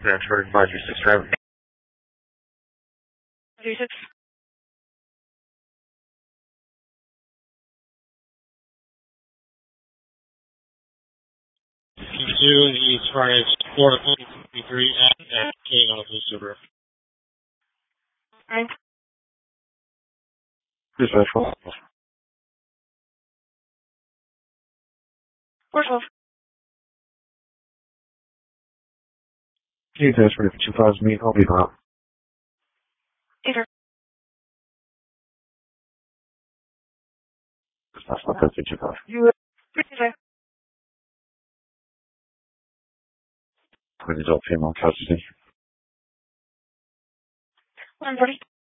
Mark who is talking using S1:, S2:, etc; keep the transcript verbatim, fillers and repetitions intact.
S1: Transfer advisory six driver.
S2: Three six.
S3: Two, he's trying Florida fifty-three at, at King on the Super.
S2: Nine.
S1: Dispatch four.
S2: Four twelve.
S1: Can you transfer to two thousand meet? I'll be around.
S2: Either.
S1: That's not that two thousand.
S2: You. Three five.
S1: Twin adult female custody.
S2: One forty.